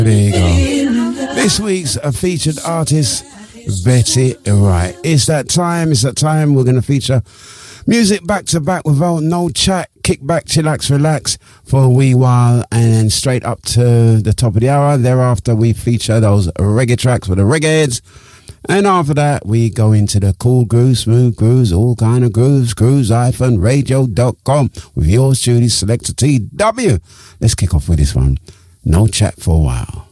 There you go. This week's featured artist, Betty Wright. It's that time. We're going to feature music back to back without no chat. Kick back, chillax, relax for a wee while, and then straight up to the top of the hour. Thereafter, we feature those reggae tracks for the reggae heads. And after that, we go into the cool grooves, smooth grooves, all kind of grooves, grooves-radio.com with yours truly, Selector TW. Let's kick off with this one. No chat for a while.